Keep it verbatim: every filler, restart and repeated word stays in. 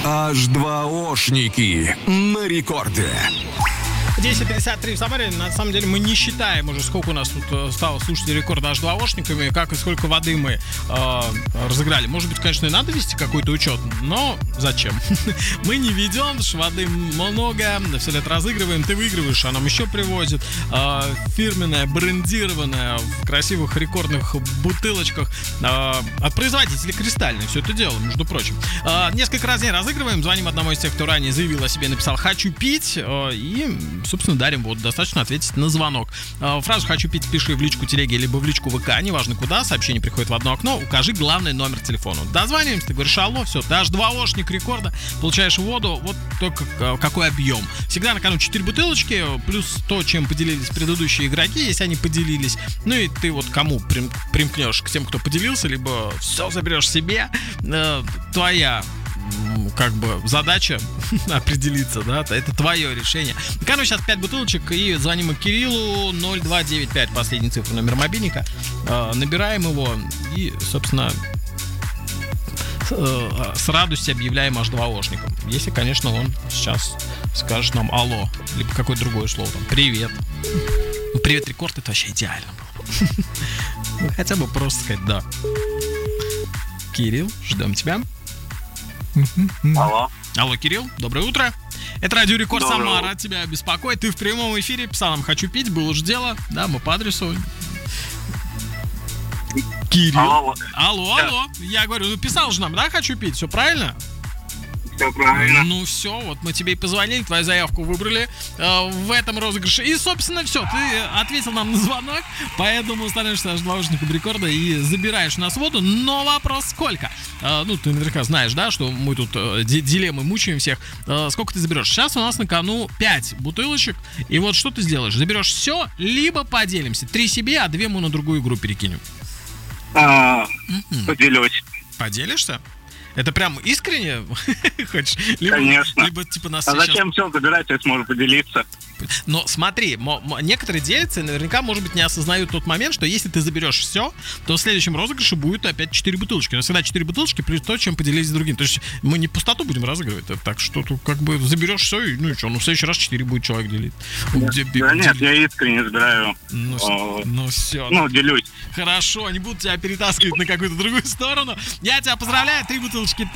аш два ошники на рекорде. десять пятьдесят три в Самаре. На самом деле мы не считаем уже, сколько у нас тут стало слушателей рекорда аш два ошниками, как и сколько воды мы э, разыграли. Может быть, конечно, и надо вести какой-то учет, но зачем? Мы не ведем, потому что воды много, все лет разыгрываем, ты выигрываешь, а нам еще привозят. Э, фирменная, брендированная, в красивых рекордных бутылочках э, от производителей кристальной. Все это дело, между прочим. Э, несколько раз в день разыгрываем, звоним одному из тех, кто ранее заявил о себе, написал «хочу пить», э, и собственно, дарим вот, достаточно ответить на звонок. Фразу «хочу пить» пиши в личку телеги, либо в личку ВК, неважно куда, сообщение приходит в одно окно, укажи главный номер телефона. Дозваниваемся, ты говоришь «алло», все, ты аш два ошник рекорда, получаешь воду, вот только какой объем. Всегда на кону четыре бутылочки, плюс то, чем поделились предыдущие игроки, если они поделились. Ну и ты вот кому прим- примкнешь, к тем, кто поделился, либо все заберешь себе, э, твоя как бы задача определиться, да, это твое решение. Короче, сейчас пять бутылочек, и звоним мы Кириллу, ноль два девять пять, последняя цифра номер мобильника, э, набираем его и, собственно, э, с радостью объявляем аш два ошником. Если, конечно, он сейчас скажет нам «алло», либо какое-то другое слово, там, «привет». Ну, «привет, рекорд» — это вообще идеально было. Хотя бы просто сказать «да». Кирилл, ждем тебя. Алло. Алло, Кирилл, доброе утро. Это Радио Рекорд Доброе Самара, утро. тебя беспокоит. Ты в прямом эфире писал нам «хочу пить», было уже дело. Да, мы по адресу. Кирилл. Алло. Алло, Да. алло. Я говорю, ну писал же нам, да, «хочу пить», все правильно? Все правильно. Ну все, вот мы тебе и позвонили, твою заявку выбрали э, в этом розыгрыше. И, собственно, все, ты ответил нам на звонок, поэтому становишься аш два ошником рекорда и забираешь у нас воду. Но вопрос сколько? Э, ну, ты наверняка знаешь, да, что мы тут э, ди- дилеммы мучаем всех. Э, сколько ты заберешь? Сейчас у нас на кону пять бутылочек. И вот что ты сделаешь? Заберешь все, либо поделимся. Три себе, а две мы на другую игру перекинем. А, М-м. поделюсь. Поделишься? Это прям искренне хочешь? Либо, Конечно. Либо типа нас А сейчас... зачем все забирать, если можно поделиться? Но смотри, мо- мо- некоторые делятся и наверняка, может быть, не осознают тот момент, что если ты заберешь все, то в следующем розыгрыше будет опять четыре бутылочки. У нас всегда четыре бутылочки плюс то, чем поделились с другим. То есть мы не пустоту будем разыгрывать, а так что тут как бы заберешь все, и ну и что, ну в следующий раз четыре будет человек делить. Да, Де- де- да нет, дели- я искренне забираю. Ну, с- О, ну все, Ну, делюсь. хорошо, не буду тебя перетаскивать на какую-то другую сторону. Я тебя поздравляю, три бутылочки